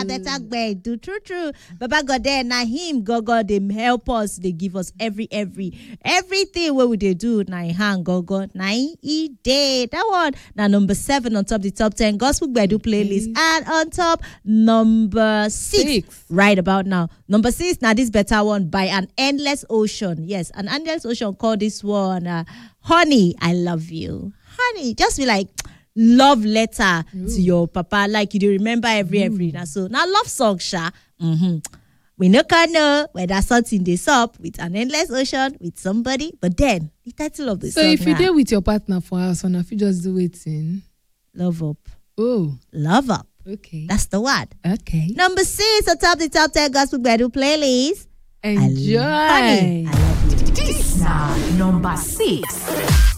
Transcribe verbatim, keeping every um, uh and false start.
better way. Do true, true. Baba God there, now him, God, God, they help us. They give us every, every, everything. What would they do? Now he hang, God, God, now he did that one. Now number seven on top the top ten gospel Gbedu playlist, and on top number six, six right about now. Number six. Now this better one by An Endless Ocean. Yes, An Endless Ocean called this one, uh, Honey, I Love You. Honey, just be like love letter Ooh. To your papa, like you do remember every Ooh. Every now. So now love song, sha. Mm-hmm. We no can know whether something this up with An Endless Ocean with somebody, but then the title of the so song. So if you did with your partner for us, on if you just do it in Love Up. Oh, Love Up. Okay, that's the word. Okay. Number six on top the top ten gospel Gbedu playlist. Enjoy. I, honey, I love you. This now number six.